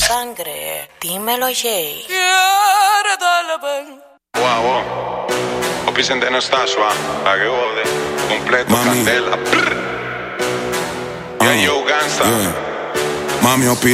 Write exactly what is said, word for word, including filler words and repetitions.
sangre. Dímelo, Jay. Wow, wow. Opicente no está suave, pa' que jode. Completo, Mami. candela. Brr. Yeah, yo, gangsta. Yeah. Mami, opi